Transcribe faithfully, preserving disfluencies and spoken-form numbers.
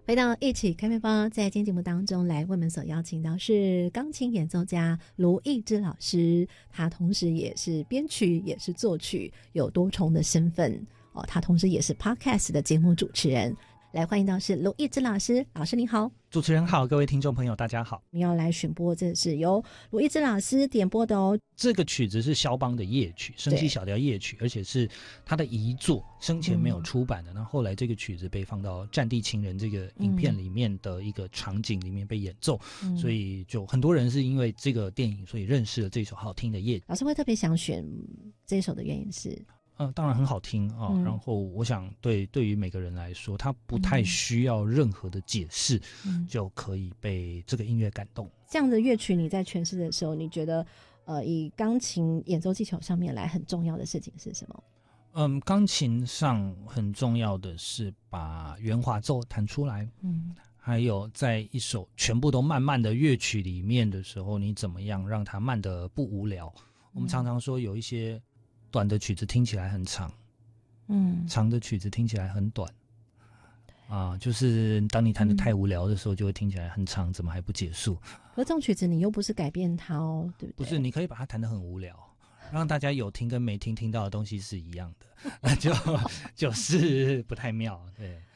回到一起开面包，在今天节目当中来为我们所邀请到是钢琴演奏家卢艺之老师，他同时也是编曲也是作曲，有多重的身份哦。他同时也是 Podcast 的节目主持人。来欢迎到是卢艺之老师，老师你好。 主持人好，各位听众朋友大家好。 你要来选播，这是由卢艺之老师点播的哦。 这个曲子是肖邦的夜曲，升 C 小调夜曲，而且是他的遗作，生前没有出版的。那、嗯、后来这个曲子被放到《战地情人》这个影片里面的一个场景里面被演奏、嗯、所以就很多人是因为这个电影所以认识了这首好听的夜曲。 老师会特别想选这首的原因是嗯，当然很好听啊、哦嗯。然后我想对对于每个人来说，他不太需要任何的解释、嗯，就可以被这个音乐感动。 这样的乐曲你在诠释的时候，你觉得呃，以钢琴演奏技巧上面来，很重要的事情是什么？ 嗯，钢琴上很重要的是把圆滑奏弹出来。嗯。还有在一首全部都慢慢的乐曲里面的时候，你怎么样让它慢得不无聊？我们常常说有一些短的曲子听起来很长，嗯，长的曲子听起来很短，啊，就是当你弹得太无聊的时候，就会听起来很长，怎么还不结束？ 可这种曲子你又不是改变它哦，对不对？ 不是，你可以把它弹得很无聊，让大家有听跟没听听到的东西是一样的，就就是不太妙，对。